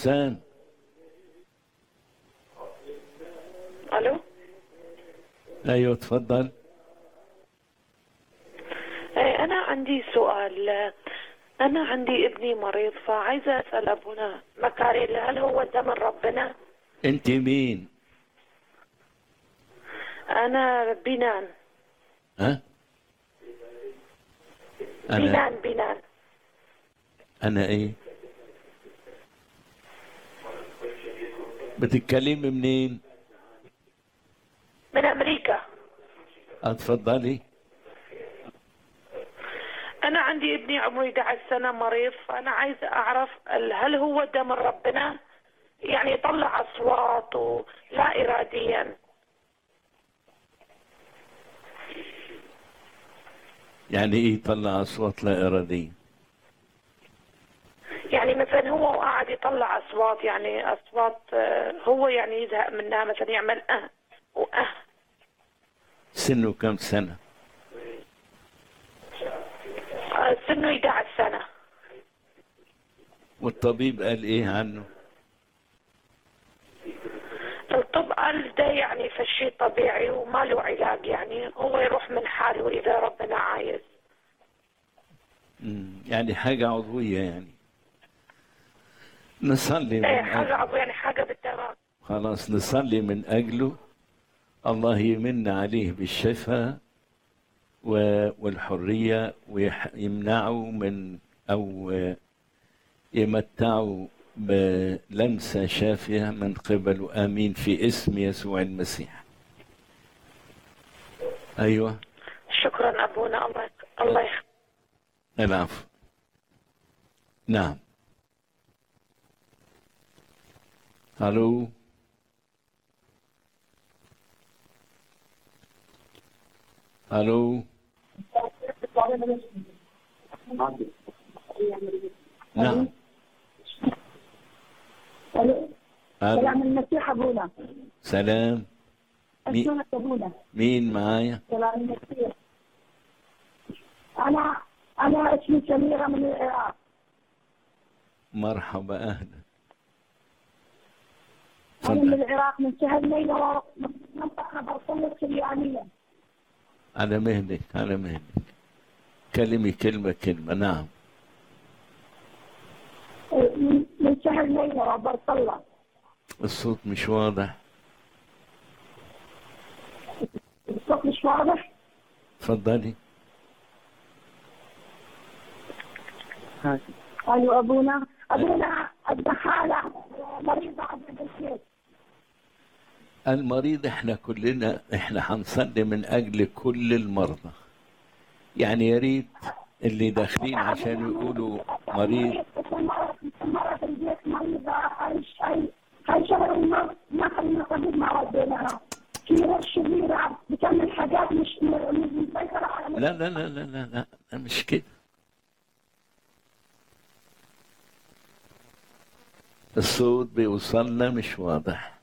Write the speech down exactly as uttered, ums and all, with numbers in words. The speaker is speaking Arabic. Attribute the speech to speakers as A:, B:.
A: سوسان.
B: الو.
A: ايوه اتفضل.
B: إيه، انا عندي سؤال. انا عندي ابني مريض، فعايزه اسال ابونا مكاريل، هل هو ده من ربنا؟
A: انت مين؟
B: انا بنان.
A: ها؟ انا
B: بنان بنان.
A: انا ايه؟ بتتكلمي منين؟
B: من امريكا.
A: اتفضلي.
B: انا عندي ابني عمره احد عشر سنه مريض، فانا عايزه اعرف هل هو ده من ربنا؟ يعني يطلع اصوات لا اراديا.
A: يعني ايه يطلع اصوات لا اراديه؟
B: يعني مثلا هو قاعد يطلع اصوات، يعني اصوات آه، هو يعني يزهق منها، مثلا يعمل اه واه.
A: سنه كم سنه؟
B: آه، سنه احد عشر سنه.
A: والطبيب قال ايه عنه؟
B: الطب قال ده يعني فشي طبيعي وما له علاج، يعني هو يروح من حاله اذا ربنا عايز.
A: مم. يعني حاجه عضويه يعني. نصلي
B: ايه
A: من
B: حاجه
A: اجله.
B: عضو، يعني حاجه بالدماغ.
A: خلاص نصلي من اجله. الله يمن عليه بالشفاء والحريه ويمنعه من او يمتعه بلمسه شافيه من قبله. امين في اسم يسوع المسيح. ايوه.
B: شكرا ابونا. الله الله يخ...
A: العفو. نعم. الو. الو. نعم.
C: الو.
A: الو.
C: سلام المسيح ابونا.
A: سلام. مي...
C: اسمعك ابونا.
A: مين معايا؟
C: سلام المسيح. انا انا اسمي سميره من العراق.
A: مرحبا اهلا.
C: انا من
A: تفضل.
C: العراق، من شهر ليلى، من منطقه برطانيه السريانيه.
A: على مهلك على مهلك. كلمي كلمة كلمة. نعم.
C: من من شهر ليلى برطلة.
A: الصوت مش واضح.
C: الصوت مش واضح.
A: تفضلي.
C: ايوه ابونا. ابونا ابن خاله مريضه عندها بالبيت.
A: المريض احنا كلنا احنا هنصلي من اجل كل المرضى. يعني يا ريت اللي داخلين عشان يقولوا مريض.
C: مرة في البيت مريضة، هاي هاي هاي شهر ونص ما خلينا طبيب مع ربنا. في روح شريرة بتعمل حاجات مش مش مسيطرة على.
A: لا لا لا لا لا, لا مش كده. الصوت بيوصلنا مش واضح.